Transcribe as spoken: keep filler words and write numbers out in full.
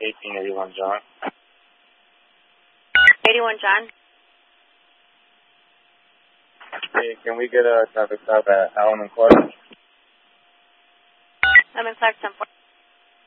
eighteen eighty-one John. eighty-one John. Hey, can we get a traffic stop at Allen and Clark? I'm in Clark ten four.